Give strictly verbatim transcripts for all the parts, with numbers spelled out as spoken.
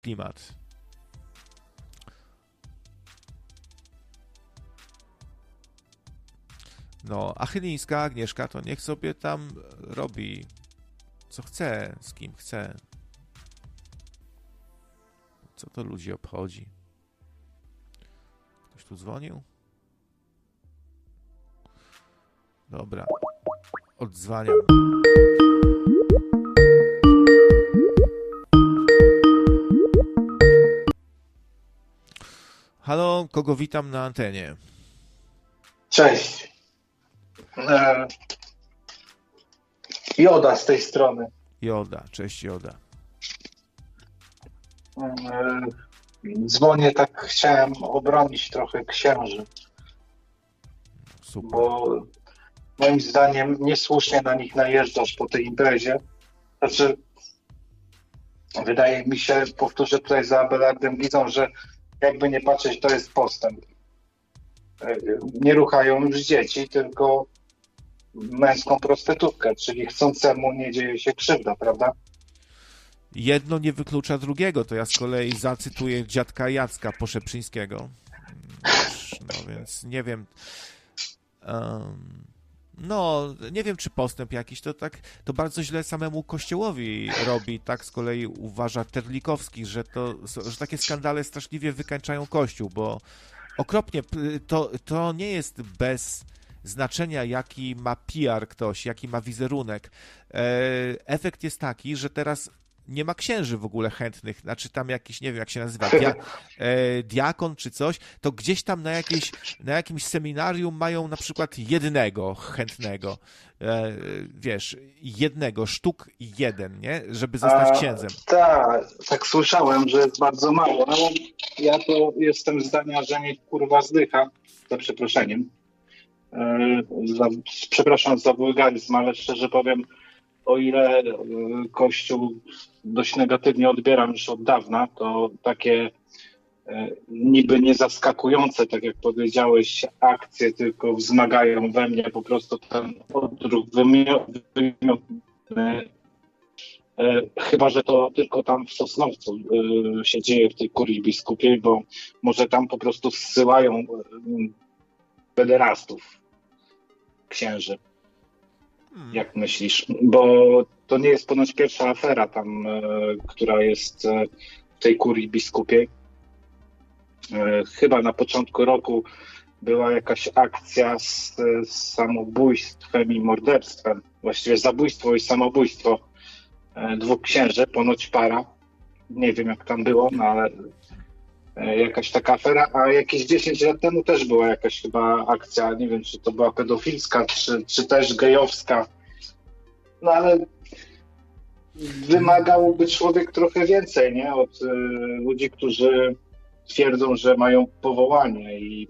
klimat. No, a Chylińska Agnieszka to niech sobie tam robi co chce, z kim chce. Co to ludzi obchodzi? Ktoś tu dzwonił? Dobra. Odzwaniam. Halo, kogo witam na antenie? Cześć. E, Joda z tej strony. Joda, cześć Joda. E, dzwonię, tak chciałem obronić trochę księży. Super. Bo moim zdaniem niesłusznie na nich najeżdżasz po tej imprezie. Znaczy, wydaje mi się, powtórzę tutaj za Abelardem Gizą, że jakby nie patrzeć, to jest postęp. E, nie ruchają już dzieci, tylko męską prostytutkę, czyli chcącemu nie dzieje się krzywda, prawda? Jedno nie wyklucza drugiego, to ja z kolei zacytuję dziadka Jacka Poszeprzyńskiego. No więc nie wiem. Um, no, nie wiem, czy postęp jakiś, to tak, to bardzo źle samemu Kościołowi robi, tak z kolei uważa Terlikowski, że to, że takie skandale straszliwie wykańczają Kościół, bo okropnie, to, to nie jest bez znaczenia, jaki ma P R ktoś, jaki ma wizerunek. Efekt jest taki, że teraz nie ma księży w ogóle chętnych, znaczy tam jakiś, nie wiem jak się nazywa, dia, e, diakon czy coś, to gdzieś tam na, jakieś, na jakimś seminarium mają na przykład jednego chętnego, e, wiesz, jednego, sztuk jeden, nie, żeby zostać księdzem. Tak, tak słyszałem, że jest bardzo mało, ale ja to jestem zdania, że mnie kurwa zdycha, za przeproszeniem. E, za, przepraszam za wulgaryzm, ale szczerze powiem, o ile Kościół dość negatywnie odbieram już od dawna, to takie e, niby niezaskakujące, tak jak powiedziałeś, akcje tylko wzmagają we mnie po prostu ten odruch wymiotny. E, chyba że to tylko tam w Sosnowcu e, się dzieje w tej kurii biskupiej, bo może tam po prostu zsyłają e, pederastów księży. Hmm. Jak myślisz? Bo to nie jest ponoć pierwsza afera tam, e, która jest e, w tej kurii biskupiej. E, chyba na początku roku była jakaś akcja z, z samobójstwem i morderstwem. Właściwie zabójstwo i samobójstwo e, dwóch księży, ponoć para. Nie wiem jak tam było, no ale e, jakaś taka afera. A jakieś dziesięć lat temu też była jakaś chyba akcja, nie wiem czy to była pedofilska, czy, czy też gejowska. No ale wymagałby człowiek trochę więcej, nie? Od y, ludzi, którzy twierdzą, że mają powołanie i,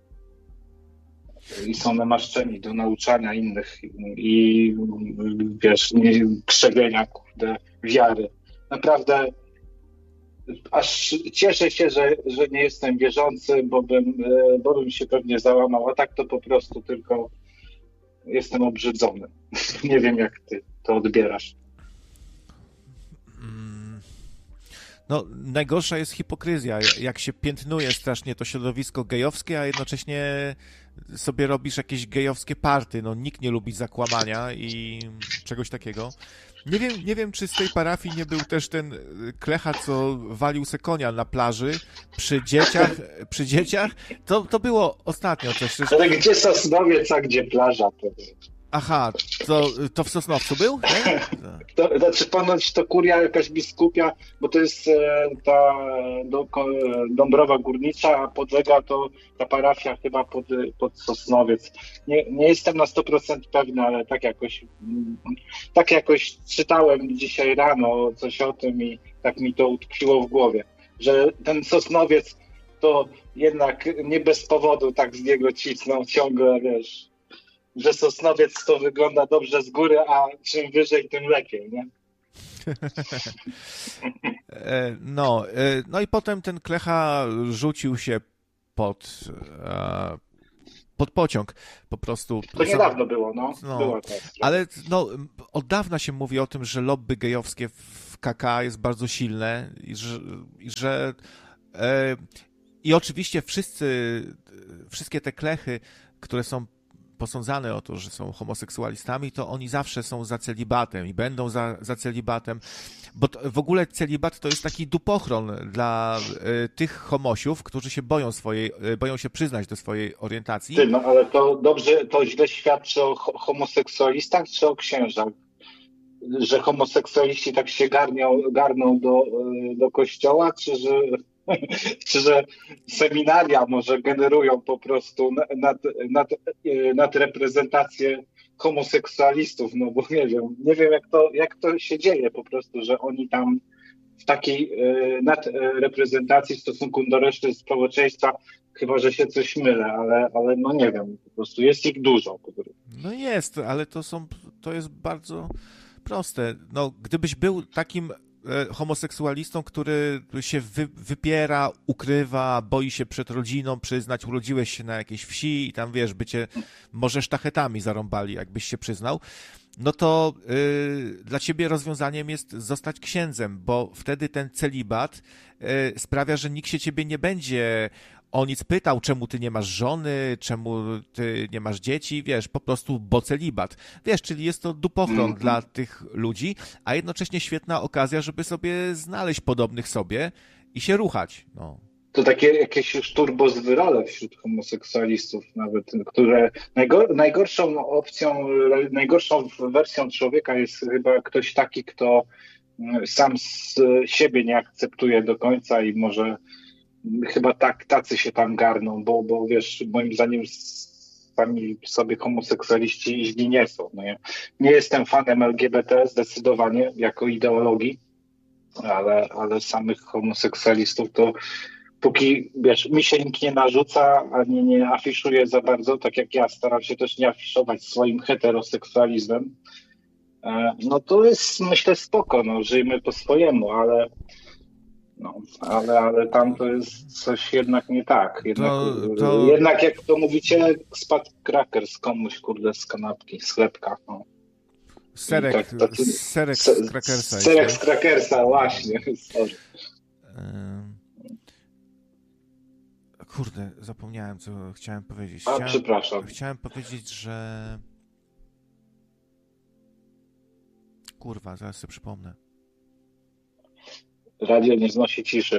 i są namaszczeni do nauczania innych i, i wiesz, nie, krzewienia kurde, wiary. Naprawdę aż cieszę się, że, że nie jestem wierzący, bo bym, y, bo bym się pewnie załamał, a tak to po prostu tylko jestem obrzydzony. Nie wiem, jak ty to odbierasz. No, najgorsza jest hipokryzja, jak się piętnuje strasznie to środowisko gejowskie, a jednocześnie sobie robisz jakieś gejowskie party. No, nikt nie lubi zakłamania i czegoś takiego. Nie wiem, nie wiem, czy z tej parafii nie był też ten klecha, co walił se konia na plaży przy dzieciach. Przy dzieciach. To, to było ostatnio coś. Ale gdzie Sosnowiec, a gdzie plaża? To... Aha, to, to w Sosnowcu był? Nie? To, znaczy ponoć to kuria jakaś biskupia, bo to jest e, ta do, Dąbrowa Górnicza, a Podlega to ta parafia chyba pod, pod Sosnowiec. Nie, nie jestem na sto procent pewny, ale tak jakoś tak jakoś czytałem dzisiaj rano coś o tym i tak mi to utkwiło w głowie, że ten Sosnowiec to jednak nie bez powodu tak z niego cisną ciągle, wiesz, że Sosnowiec to wygląda dobrze z góry, a czym wyżej, tym lepiej, nie? No, no i potem ten klecha rzucił się pod, pod pociąg po prostu. To niedawno było, no. no było tak. Ale no, od dawna się mówi o tym, że lobby gejowskie w w K K jest bardzo silne i że, i, że, e, i oczywiście wszyscy, wszystkie te klechy, które są posądzane o to, że są homoseksualistami, to oni zawsze są za celibatem i będą za, za celibatem, bo to, w ogóle celibat to jest taki dupochron dla y, tych homosiów, którzy się boją swojej, y, boją się przyznać do swojej orientacji. Ty, no ale to dobrze, to źle świadczy o homoseksualistach czy o księżach? Że homoseksualiści tak się garnią, garną do, do kościoła, czy że, czy że seminaria może generują po prostu nad, nad, nad reprezentację homoseksualistów, no bo nie wiem, nie wiem jak to, jak to się dzieje po prostu, że oni tam w takiej nadreprezentacji w stosunku do reszty społeczeństwa, chyba że się coś mylę, ale, ale no nie wiem, po prostu jest ich dużo. No jest, ale to są, to jest bardzo proste. No, gdybyś był takim e, homoseksualistą, który się wy, wypiera, ukrywa, boi się przed rodziną przyznać, urodziłeś się na jakiejś wsi i tam, wiesz, by cię może sztachetami zarąbali, jakbyś się przyznał, no to y, dla ciebie rozwiązaniem jest zostać księdzem, bo wtedy ten celibat y, sprawia, że nikt się ciebie nie będzie o nic pytał, czemu ty nie masz żony, czemu ty nie masz dzieci, wiesz, po prostu bo celibat. Wiesz, czyli jest to dupochron mm. dla tych ludzi, a jednocześnie świetna okazja, żeby sobie znaleźć podobnych sobie i się ruchać, no. To takie jakieś już turbozwyrale wśród homoseksualistów nawet, które najgor- najgorszą opcją, najgorszą wersją człowieka jest chyba ktoś taki, kto sam z siebie nie akceptuje do końca i może chyba tak, tacy się tam garną, bo, bo wiesz, moim zdaniem sami sobie homoseksualiści źli nie są. No nie? Nie jestem fanem L G B T zdecydowanie jako ideologii, ale, ale samych homoseksualistów to póki, wiesz, mi się nikt nie narzuca, ani nie afiszuje za bardzo, tak jak ja staram się też nie afiszować swoim heteroseksualizmem, no to jest, myślę, spoko, no, żyjmy po swojemu, ale no, ale, ale tam to jest coś jednak nie tak. Jednak, to, to... jednak jak to mówicie, spadł crackers komuś, kurde, z kanapki, z chlebka, no. Serek, tak, tak, serek z crackersa. Serek z crackersa, właśnie, sorry. Kurde, zapomniałem, co chciałem powiedzieć. A, chciałem, przepraszam. Chciałem powiedzieć, że... Kurwa, zaraz sobie przypomnę. Radio nie znosi ciszy.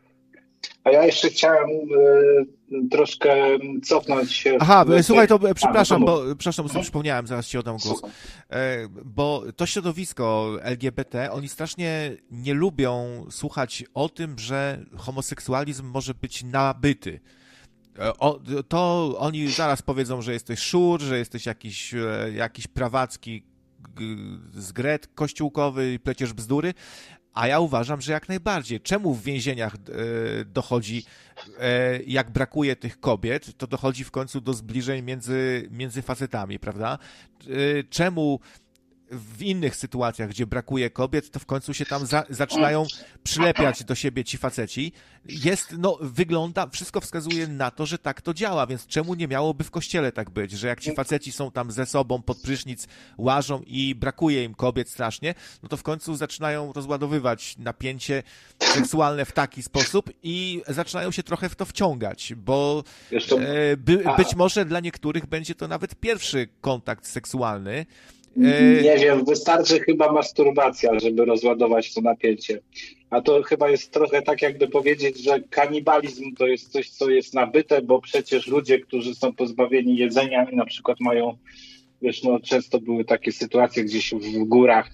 A ja jeszcze chciałem y, troszkę cofnąć się... Aha, w... słuchaj, to przepraszam, A, no to bo, przepraszam, bo sobie przypomniałem, zaraz ci oddam głos. E, bo to środowisko L G B T, oni strasznie nie lubią słuchać o tym, że homoseksualizm może być nabyty. O, to oni zaraz powiedzą, że jesteś szur, że jesteś jakiś, jakiś prawacki zgret kościółkowy i pleciesz bzdury, a ja uważam, że jak najbardziej. Czemu w więzieniach e, dochodzi, e, jak brakuje tych kobiet, to dochodzi w końcu do zbliżeń między, między facetami, prawda? E, czemu w innych sytuacjach, gdzie brakuje kobiet, to w końcu się tam za, zaczynają przylepiać do siebie ci faceci. Jest, no, wygląda, wszystko wskazuje na to, że tak to działa, więc czemu nie miałoby w kościele tak być, że jak ci faceci są tam ze sobą pod prysznic, łażą i brakuje im kobiet strasznie, no to w końcu zaczynają rozładowywać napięcie seksualne w taki sposób i zaczynają się trochę w to wciągać, bo e, by, być może dla niektórych będzie to nawet pierwszy kontakt seksualny. Nie wiem, wystarczy chyba masturbacja, żeby rozładować to napięcie. A to chyba jest trochę tak, jakby powiedzieć, że kanibalizm to jest coś, co jest nabyte, bo przecież ludzie, którzy są pozbawieni jedzenia i na przykład mają, wiesz, no często były takie sytuacje gdzieś w górach,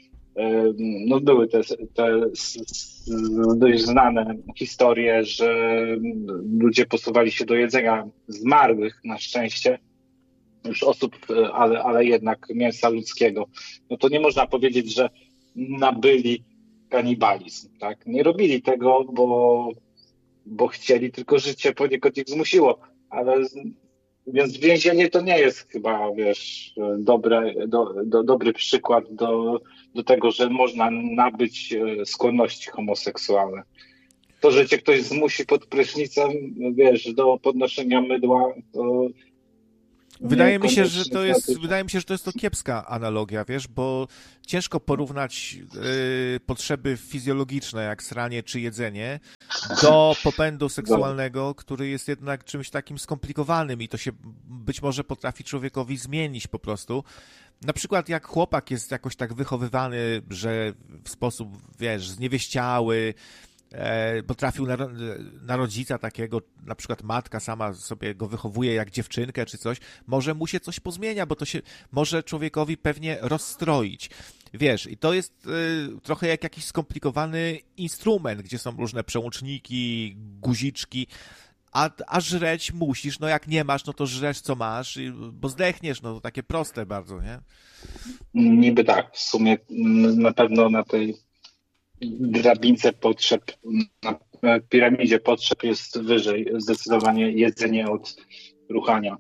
no były te, te dość znane historie, że ludzie posuwali się do jedzenia zmarłych na szczęście, już osób, ale, ale jednak mięsa ludzkiego, no to nie można powiedzieć, że nabyli kanibalizm, tak? Nie robili tego, bo, bo chcieli, tylko życie poniekąd ich zmusiło, ale więc więzienie to nie jest chyba, wiesz, dobre, do, do, dobry przykład do, do tego, że można nabyć skłonności homoseksualne. To, że cię ktoś zmusi pod prysznicem, wiesz, do podnoszenia mydła, to Wydaje mi się, że to jest, wydaje mi się, że to jest to kiepska analogia, wiesz, bo ciężko porównać y, potrzeby fizjologiczne, jak sranie czy jedzenie, do popędu seksualnego, który jest jednak czymś takim skomplikowanym i to się być może potrafi człowiekowi zmienić po prostu. Na przykład jak chłopak jest jakoś tak wychowywany, że w sposób, wiesz, zniewieściały, e, bo trafił na, na rodzica takiego, na przykład matka sama sobie go wychowuje jak dziewczynkę czy coś, może mu się coś pozmienia, bo to się może człowiekowi pewnie rozstroić. Wiesz, i to jest y, trochę jak jakiś skomplikowany instrument, gdzie są różne przełączniki, guziczki, a, a żreć musisz, no jak nie masz, no to żreć co masz, bo zdechniesz, no to takie proste bardzo, nie? Niby tak, w sumie na pewno na tej drabince potrzeb, na piramidzie potrzeb jest wyżej zdecydowanie jedzenie od ruchania.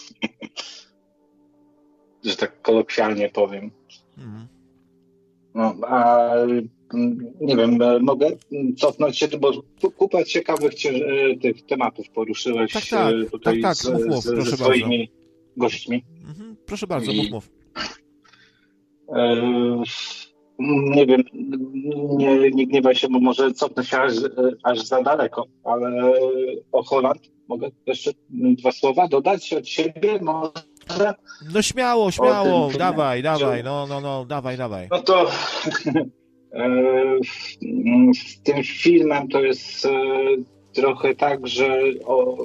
Że tak kolokwialnie powiem. Mhm. No, a nie wiem, mogę cofnąć się, bo kupę ciekawych tych tematów poruszyłeś tak, tak, tutaj tak, tak. Mów, mów, z, ze swoimi bardzo. gośćmi. Mhm, proszę bardzo, I, mów, mów. E, nie wiem, nie, nie gniewaj się, bo może cofnę się aż, aż za daleko, ale o Holland mogę jeszcze dwa słowa dodać od siebie, może? No śmiało, śmiało, dawaj, dawaj, no, no, no, dawaj, dawaj. No to z tym filmem to jest trochę tak, że o,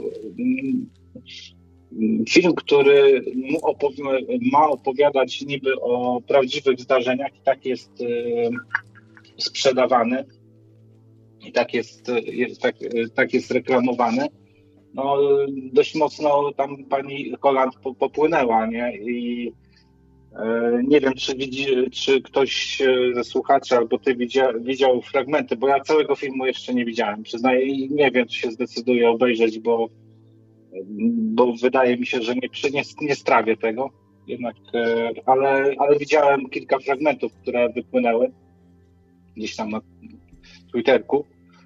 film, który ma opowiadać niby o prawdziwych zdarzeniach i tak jest sprzedawany i tak jest, jest, tak, tak jest reklamowany. No, dość mocno tam pani Holland popłynęła, nie? I e, nie wiem, czy, widzi, czy ktoś ze słuchaczy albo ty widział, widział fragmenty, bo ja całego filmu jeszcze nie widziałem, przyznaję, i nie wiem, czy się zdecyduję obejrzeć, bo, bo wydaje mi się, że nie, nie, nie strawię tego, jednak, e, ale, ale widziałem kilka fragmentów, które wypłynęły gdzieś tam na Twitterku.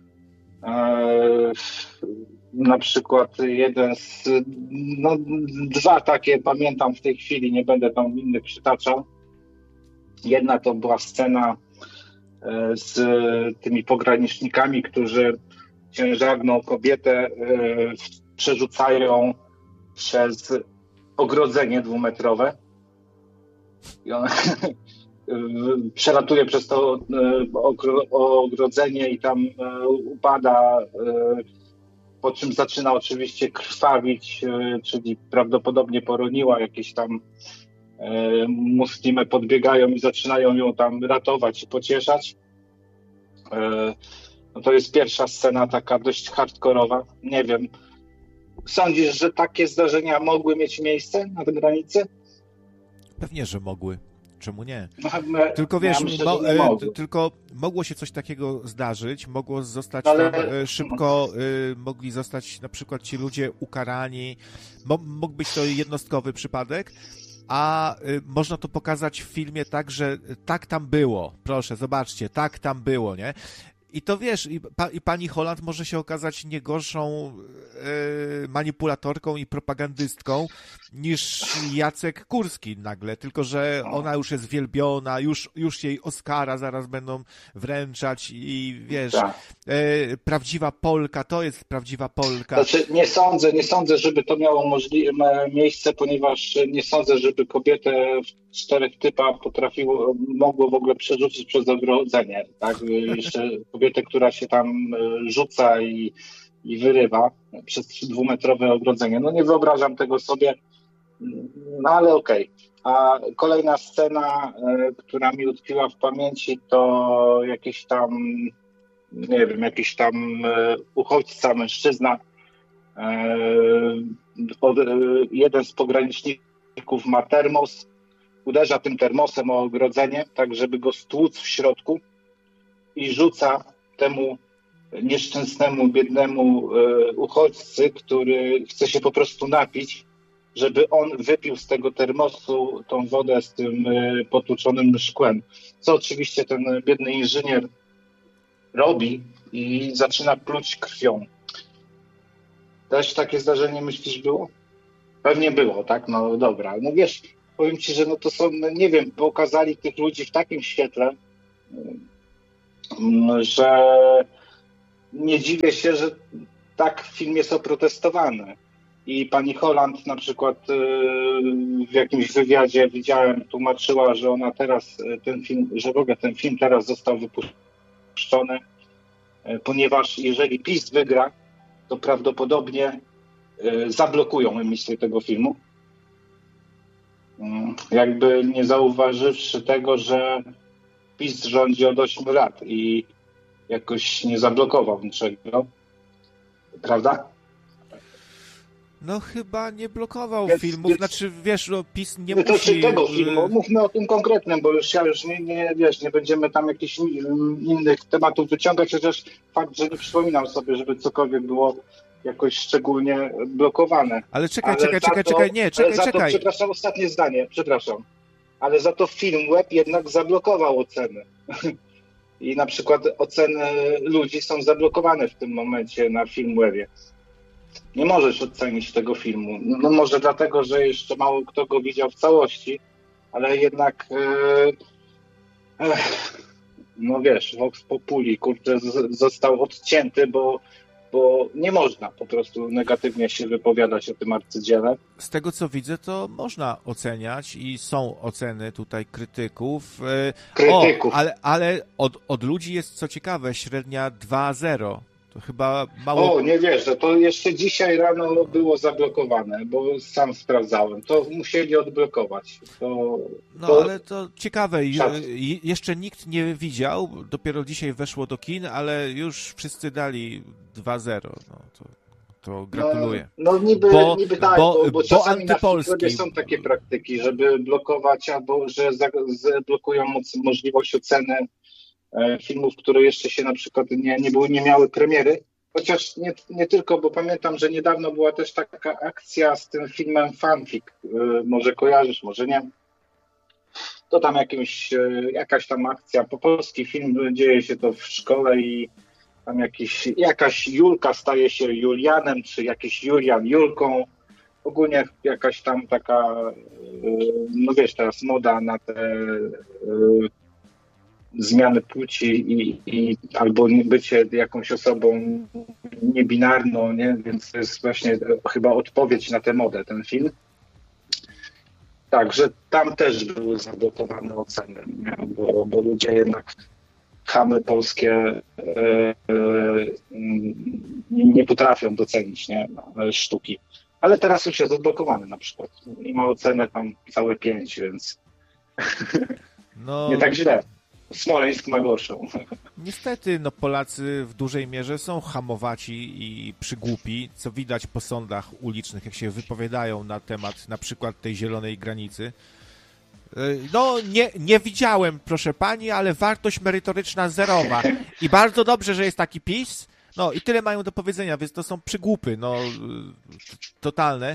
E, Na przykład jeden z, no dwa takie pamiętam w tej chwili, nie będę tam innych przytaczał. Jedna to była scena z tymi pogranicznikami, którzy ciężarną kobietę przerzucają przez ogrodzenie dwumetrowe. I ona przelatuje przez to ogrodzenie i tam upada, po czym zaczyna oczywiście krwawić, czyli prawdopodobnie poroniła jakieś tam muslimy, podbiegają i zaczynają ją tam ratować i pocieszać. No to jest pierwsza scena taka dość hardkorowa. Nie wiem, sądzisz, że takie zdarzenia mogły mieć miejsce na tej granicy? Pewnie, że mogły. Czemu nie? No, tylko wiesz, ja myślę, mo- e, tylko mogło się coś takiego zdarzyć, mogło zostać ale... tam e, szybko, e, mogli zostać na przykład ci ludzie ukarani, Mo- mógł być to jednostkowy przypadek, a e, można to pokazać w filmie tak, że tak tam było, proszę, zobaczcie, tak tam było, nie? I to wiesz, i, pa, i pani Holland może się okazać nie gorszą e, manipulatorką i propagandystką niż Jacek Kurski nagle, tylko że ona już jest wielbiona, już, już jej Oscara zaraz będą wręczać i wiesz, tak. e, prawdziwa Polka, to jest prawdziwa Polka. Znaczy nie sądzę, nie sądzę, żeby to miało możliwe miejsce, ponieważ nie sądzę, żeby kobietę w czterech typa potrafiło, mogło w ogóle przerzucić przez ogrodzenie, tak? Jeszcze kobietę, która się tam rzuca i, i wyrywa przez dwumetrowe ogrodzenie. No nie wyobrażam tego sobie, no ale okej. Okay. A kolejna scena, która mi utkwiła w pamięci, to jakiś tam, nie wiem, jakiś tam uchodźca, mężczyzna, jeden z pograniczników ma termos, uderza tym termosem o ogrodzenie, tak żeby go stłuc w środku i rzuca temu nieszczęsnemu, biednemu uchodźcy, który chce się po prostu napić, żeby on wypił z tego termosu tą wodę z tym potłuczonym szkłem. Co oczywiście ten biedny inżynier robi i zaczyna pluć krwią. Też takie zdarzenie, myślisz, było? Pewnie było, tak? No dobra. No wiesz, powiem ci, że no to są, no nie wiem, pokazali tych ludzi w takim świetle, że nie dziwię się, że tak film jest oprotestowany. I pani Holland na przykład w jakimś wywiadzie widziałem, tłumaczyła, że ona teraz ten film, że w ogóle ten film teraz został wypuszczony, ponieważ jeżeli PiS wygra, to prawdopodobnie zablokują emisję tego filmu. Jakby nie zauważywszy tego, że PiS rządzi od ośmiu lat i jakoś nie zablokował niczego. Prawda? No chyba nie blokował więc, filmów, więc, znaczy wiesz, no, PiS nie to musi... tego filmu, mówmy o tym konkretnym, bo już ja już nie, nie, wiesz, nie będziemy tam jakichś innych tematów wyciągać, chociaż fakt, że nie przypominam sobie, żeby cokolwiek było jakoś szczególnie blokowane. Ale czekaj, ale czekaj, czekaj, to, czekaj, nie, czekaj, za czekaj. To, przepraszam, ostatnie zdanie, przepraszam. Ale za to Filmweb jednak zablokował oceny. I na przykład oceny ludzi są zablokowane w tym momencie na Filmwebie. Nie możesz ocenić tego filmu. No może dlatego, że jeszcze mało kto go widział w całości, ale jednak e, e, no wiesz, Vox Populi, kurczę, z, został odcięty, bo, bo nie można po prostu negatywnie się wypowiadać o tym arcydziele. Z tego co widzę, to można oceniać i są oceny tutaj krytyków. Krytyków. O, ale, ale od, od ludzi jest co ciekawe, średnia dwa zero. To chyba mało... O, nie wierzę, to jeszcze dzisiaj rano było zablokowane, bo sam sprawdzałem. To musieli odblokować. To, no to... ale to ciekawe, Je, jeszcze nikt nie widział, dopiero dzisiaj weszło do kin, ale już wszyscy dali dwa zero. No, to, to gratuluję. No, no niby, bo, niby tak, bo, bo, bo, bo czasami antypolski. na są takie praktyki, żeby blokować albo że zablokują możliwość oceny filmów, które jeszcze się na przykład nie, nie, były, nie miały premiery. Chociaż nie, nie tylko, bo pamiętam, że niedawno była też taka akcja z tym filmem Fanfic. Może kojarzysz, może nie. To tam jakimś, jakaś tam akcja, po polski film, dzieje się to w szkole i tam jakiś, jakaś Julka staje się Julianem, czy jakiś Julian Julką. Ogólnie jakaś tam taka, no wiesz, teraz moda na te zmiany płci i, i albo bycie jakąś osobą niebinarną, nie? Więc to jest właśnie chyba odpowiedź na tę modę, ten film. Także tam też były zablokowane oceny, nie? Bo, bo ludzie jednak chamy polskie e, e, nie potrafią docenić, nie? Sztuki. Ale teraz już jest odblokowany na przykład. I ma ocenę tam całe pięć, więc no... nie tak źle. Smoleńsk ma gorszą. Niestety, no Polacy w dużej mierze są hamowaci i przygłupi, co widać po sądach ulicznych, jak się wypowiadają na temat na przykład tej zielonej granicy. No, nie, nie widziałem, proszę pani, ale wartość merytoryczna zerowa. I bardzo dobrze, że jest taki PiS. No i tyle mają do powiedzenia, więc to są przygłupy, no, totalne.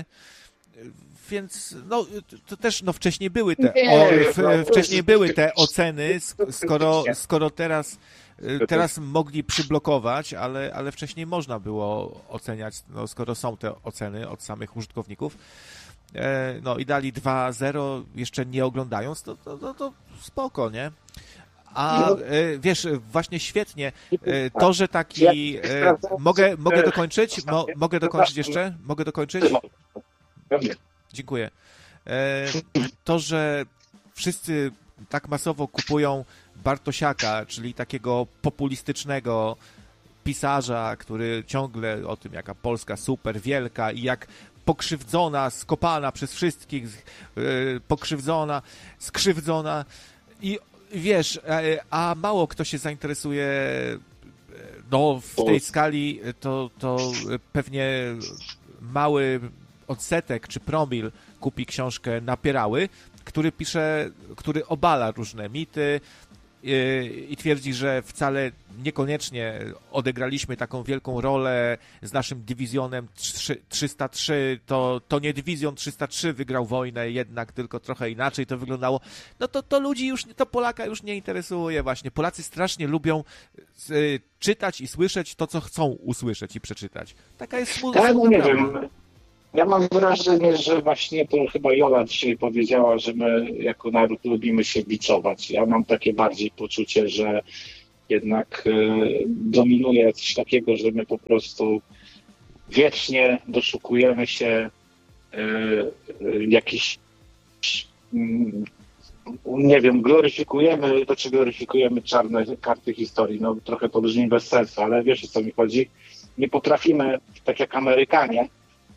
Więc no, to też no, wcześniej były te o, w, wcześniej były te oceny, skoro, skoro teraz, teraz mogli przyblokować, ale, ale wcześniej można było oceniać, no, skoro są te oceny od samych użytkowników. No i dali dwa zero, jeszcze nie oglądając, to, to, to, to spoko, nie? A wiesz, właśnie świetnie, to, że taki... Mogę, mogę dokończyć? Mo, mogę dokończyć jeszcze? Mogę dokończyć? Dziękuję. To, że wszyscy tak masowo kupują Bartosiaka, czyli takiego populistycznego pisarza, który ciągle o tym, jaka Polska super wielka i jak pokrzywdzona, skopana przez wszystkich, pokrzywdzona, skrzywdzona i wiesz, a mało kto się zainteresuje no w tej skali, to, to pewnie mały odsetek czy promil kupi książkę Napierały, który pisze, który obala różne mity i, i twierdzi, że wcale niekoniecznie odegraliśmy taką wielką rolę z naszym dywizjonem trzysta trzy, to, to nie dywizjon trzysta trzy wygrał wojnę, jednak tylko trochę inaczej to wyglądało. No to, to ludzi już, to Polaka już nie interesuje właśnie. Polacy strasznie lubią y, czytać i słyszeć to, co chcą usłyszeć i przeczytać. Taka jest smutna tak, prawda. Nie wiem. Ja mam wrażenie, że właśnie to chyba Jola dzisiaj powiedziała, że my jako naród lubimy się biczować. Ja mam takie bardziej poczucie, że jednak y, dominuje coś takiego, że my po prostu wiecznie doszukujemy się y, y, jakichś, y, nie wiem, gloryfikujemy, to czy gloryfikujemy czarne karty historii. No trochę to brzmi bez sensu, ale wiesz, o co mi chodzi. Nie potrafimy, tak jak Amerykanie,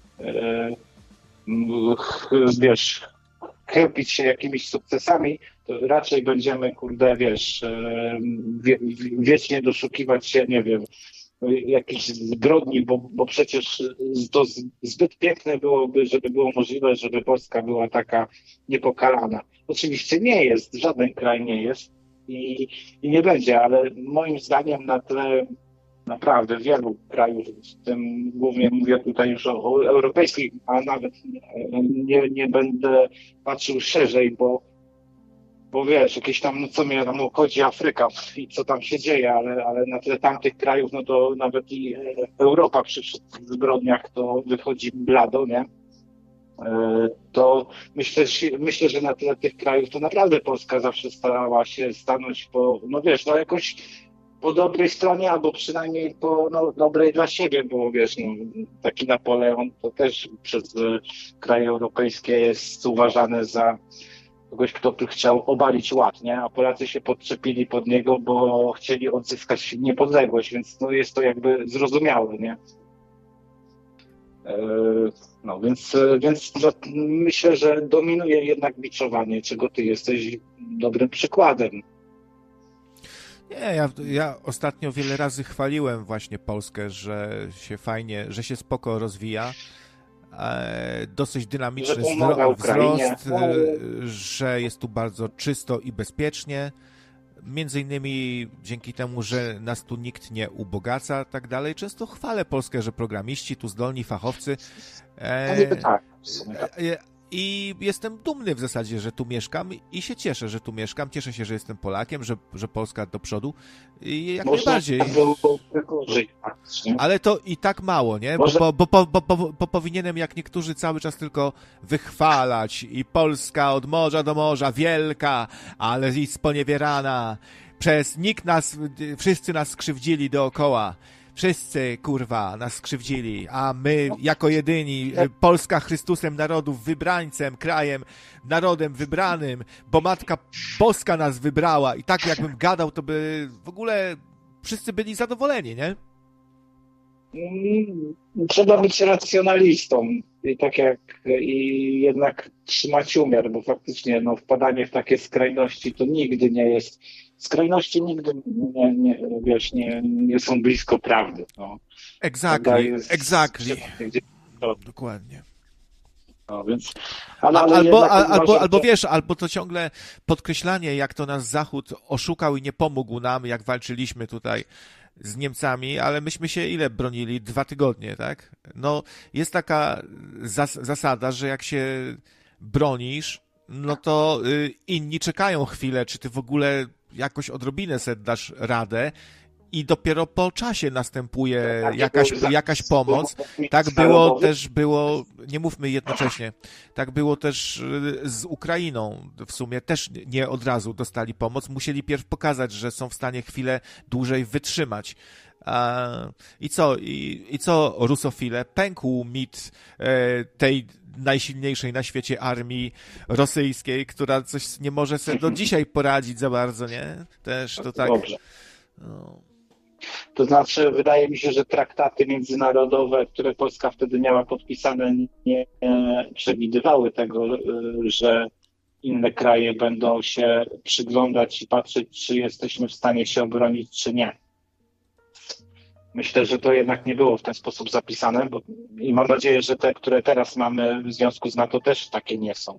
wiesz, chępić się jakimiś sukcesami, to raczej będziemy, kurde, wiesz, wie, wiecznie doszukiwać się, nie wiem, jakichś zbrodni, bo, bo przecież to zbyt piękne byłoby, żeby było możliwe, żeby Polska była taka niepokalana. Oczywiście nie jest, żaden kraj nie jest i, i nie będzie, ale moim zdaniem na tle naprawdę wielu krajów, w tym głównie mówię tutaj już o, o europejskich, a nawet nie, nie będę patrzył szerzej, bo, bo wiesz, jakieś tam, no co mnie tam obchodzi Afryka i co tam się dzieje, ale, ale na tle tamtych krajów, no to nawet i Europa przy wszystkich zbrodniach to wychodzi blado, nie? To myślę, myślę, że na tle tych krajów to naprawdę Polska zawsze starała się stanąć po, no wiesz, no jakoś po dobrej stronie, albo przynajmniej po no, dobrej dla siebie, bo wiesz, no, taki Napoleon to też przez y, kraje europejskie jest uważany za kogoś, kto chciał obalić ład, nie? A Polacy się podczepili pod niego, bo chcieli odzyskać niepodległość, więc no, jest to jakby zrozumiałe, nie? No więc, więc no, myślę, że dominuje jednak biczowanie, czego ty jesteś dobrym przykładem. Nie, ja, ja ostatnio wiele razy chwaliłem właśnie Polskę, że się fajnie, że się spoko rozwija, e, dosyć dynamiczny wzro- wzrost, e, że jest tu bardzo czysto i bezpiecznie, między innymi dzięki temu, że nas tu nikt nie ubogaca, tak dalej. Często chwalę Polskę, że programiści, tu zdolni fachowcy. E, tak. E, I jestem dumny w zasadzie, że tu mieszkam i się cieszę, że tu mieszkam. Cieszę się, że jestem Polakiem, że, że Polska do przodu. I jak Można najbardziej. żyć, ale to i tak mało, nie? Bo, Może... bo, bo, bo, bo, bo, bo powinienem, jak niektórzy, cały czas tylko wychwalać. I Polska od morza do morza, wielka, ale i sponiewierana. Przez nikt nas, wszyscy nas skrzywdzili dookoła. Wszyscy, kurwa, nas skrzywdzili, a my jako jedyni, Polska Chrystusem narodów, wybrańcem, krajem, narodem wybranym, bo Matka Boska nas wybrała i tak jakbym gadał, to by w ogóle wszyscy byli zadowoleni, nie? Trzeba być racjonalistą i tak jak i jednak trzymać umiar, bo faktycznie no, wpadanie w takie skrajności to nigdy nie jest. Skrajności nigdy nie, nie, wiesz, nie, nie są blisko prawdy. No. Exactly, jest, exactly. To... Dokładnie. No, więc, ale, ale albo, a, albo, uważam, albo że... wiesz, albo to ciągle podkreślanie, jak to nas Zachód oszukał i nie pomógł nam, jak walczyliśmy tutaj z Niemcami, ale myśmy się ile bronili? Dwa tygodnie, tak? No, jest taka zas- zasada, że jak się bronisz, no to y, inni czekają chwilę, czy ty w ogóle jakoś odrobinę sobie dasz radę i dopiero po czasie następuje jakaś, jakaś pomoc. Tak było też, było, nie mówmy jednocześnie, tak było też z Ukrainą. W sumie też nie od razu dostali pomoc. Musieli pierw pokazać, że są w stanie chwilę dłużej wytrzymać. I co? I, i co rusofile? Pękł mit tej najsilniejszej na świecie armii rosyjskiej, która coś nie może sobie do dzisiaj poradzić za bardzo, nie? Też to tak... Dobrze. No. To znaczy, wydaje mi się, że traktaty międzynarodowe, które Polska wtedy miała podpisane, nie przewidywały tego, że inne kraje będą się przyglądać i patrzeć, czy jesteśmy w stanie się obronić, czy nie. Myślę, że to jednak nie było w ten sposób zapisane, bo i mam nadzieję, że te, które teraz mamy w związku z NATO, też takie nie są.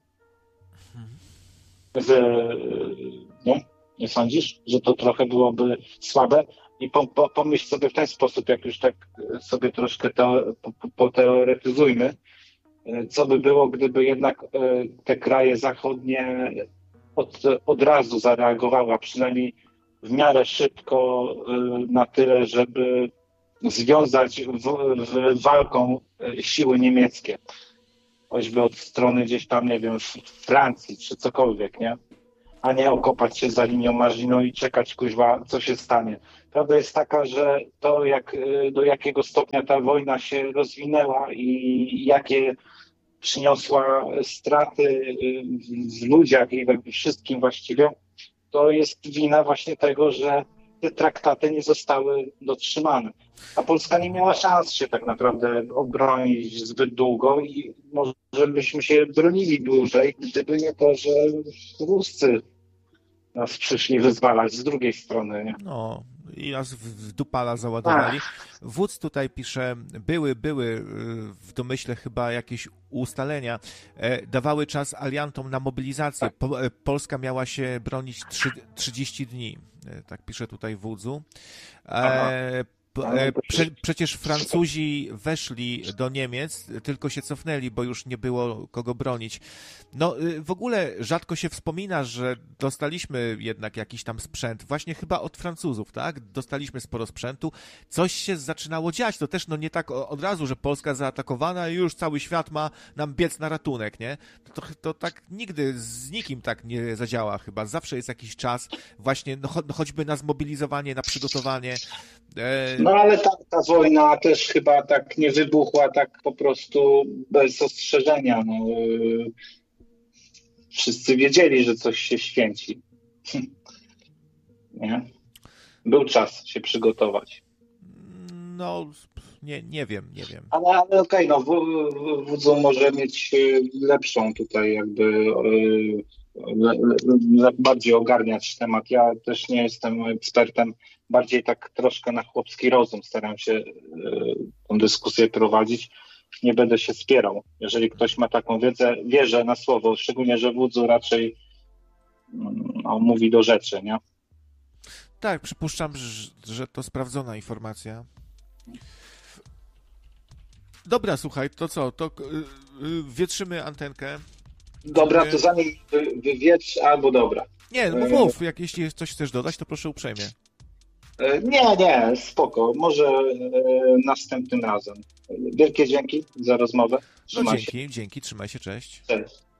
Że, no, nie sądzisz, że to trochę byłoby słabe? I po, po, pomyśl sobie w ten sposób, jak już tak sobie troszkę to po, poteoretyzujmy, co by było, gdyby jednak te kraje zachodnie od, od razu zareagowały, a przynajmniej w miarę szybko na tyle, żeby związać w, w walką siły niemieckie. Choćby od strony gdzieś tam, nie wiem, Francji czy cokolwiek, nie? A nie okopać się za linią marżinu i czekać, kuźwa, co się stanie. Prawda jest taka, że to, jak, do jakiego stopnia ta wojna się rozwinęła i jakie przyniosła straty w ludziach i we wszystkim właściwie, to jest wina właśnie tego, że te traktaty nie zostały dotrzymane. A Polska nie miała szans się tak naprawdę obronić zbyt długo i może byśmy się bronili dłużej, gdyby nie to, że Ruscy nas przyszli wyzwalać z drugiej strony. Nie? No, i nas w dupala załadowali. Ach. Wódz tutaj pisze, były, były w domyśle chyba jakieś ustalenia, dawały czas aliantom na mobilizację. Po, Polska miała się bronić trzydzieści dni. Tak pisze tutaj Wódzu. E, Prze, przecież Francuzi weszli do Niemiec, tylko się cofnęli, bo już nie było kogo bronić. No w ogóle rzadko się wspomina, że dostaliśmy jednak jakiś tam sprzęt, właśnie chyba od Francuzów, tak? Dostaliśmy sporo sprzętu, coś się zaczynało dziać, to też no nie tak od razu, że Polska zaatakowana i już cały świat ma nam biec na ratunek, nie? To, to tak nigdy z nikim tak nie zadziała chyba, zawsze jest jakiś czas właśnie, no, cho, choćby na zmobilizowanie, na przygotowanie. No ale ta, ta wojna też chyba tak nie wybuchła tak po prostu bez ostrzeżenia. No, wszyscy wiedzieli, że coś się święci. Nie? Był czas się przygotować. No, nie, nie wiem, nie wiem. Ale, ale okej, okay, no Wódzą może mieć lepszą tutaj jakby le, le, bardziej ogarniać temat. Ja też nie jestem ekspertem, bardziej tak troszkę na chłopski rozum staram się y, tą dyskusję prowadzić. Nie będę się spierał. Jeżeli ktoś ma taką wiedzę, wierzę na słowo, szczególnie, że Wódzu raczej no, mówi do rzeczy, nie? Tak, przypuszczam, że, że to sprawdzona informacja. Dobra, słuchaj, to co? To yy, wietrzymy antenkę. Dobra, to zanim wywietrz, albo dobra. Nie, mów, mów. Jak jeśli coś chcesz dodać, to proszę uprzejmie. Nie, nie, spoko. Może e, następnym razem. Wielkie dzięki za rozmowę. Trzymaj no dzięki, się. dzięki, trzymaj się, cześć. Cześć.